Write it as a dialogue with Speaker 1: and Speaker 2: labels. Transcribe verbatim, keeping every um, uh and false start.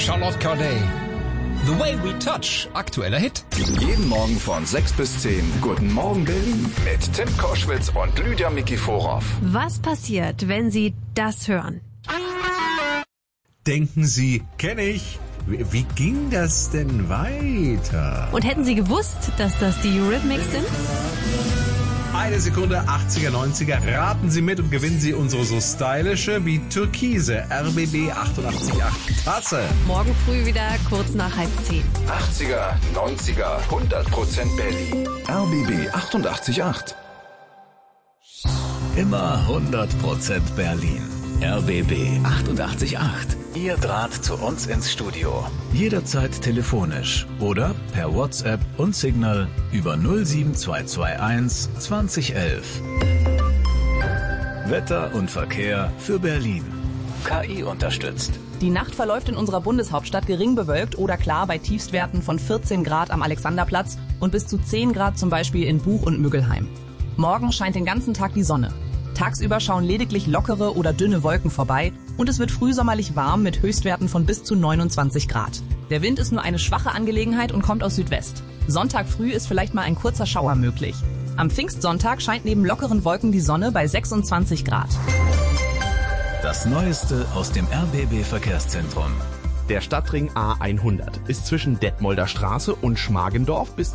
Speaker 1: Charlotte Corday. The Way We Touch, aktueller Hit.
Speaker 2: Jeden Morgen von sechs bis zehn. Guten Morgen Berlin mit Tim Koschwitz und Lydia Mikiforov.
Speaker 3: Was passiert, wenn Sie das hören?
Speaker 4: Denken Sie, kenne ich. Wie, wie ging das denn weiter?
Speaker 3: Und hätten Sie gewusst, dass das die Eurythmics sind?
Speaker 4: Eine Sekunde, achtziger, neunziger. Raten Sie mit und gewinnen Sie unsere so stylische wie türkise R B B achtundachtzig Komma acht Tasse.
Speaker 3: Morgen früh wieder kurz nach halb zehn.
Speaker 2: achtziger, neunziger, hundert Prozent Berlin. R B B achtundachtzig Komma acht.
Speaker 5: Immer hundert Prozent Berlin. R B B achtundachtzig Komma acht. Ihr Draht zu uns ins Studio. Jederzeit telefonisch oder per WhatsApp und Signal über null sieben zwei zwei eins zwanzig elf. Wetter und Verkehr für Berlin. K I unterstützt.
Speaker 6: Die Nacht verläuft in unserer Bundeshauptstadt gering bewölkt oder klar bei Tiefstwerten von vierzehn Grad am Alexanderplatz und bis zu zehn Grad zum Beispiel in Buch und Müggelheim. Morgen scheint den ganzen Tag die Sonne. Tagsüber schauen lediglich lockere oder dünne Wolken vorbei und es wird frühsommerlich warm mit Höchstwerten von bis zu neunundzwanzig Grad. Der Wind ist nur eine schwache Angelegenheit und kommt aus Südwest. Sonntag früh ist vielleicht mal ein kurzer Schauer möglich. Am Pfingstsonntag scheint neben lockeren Wolken die Sonne bei sechsundzwanzig Grad.
Speaker 5: Das Neueste aus dem R B B Verkehrszentrum.
Speaker 7: Der Stadtring A hundert ist zwischen Detmolder Straße und Schmargendorf bis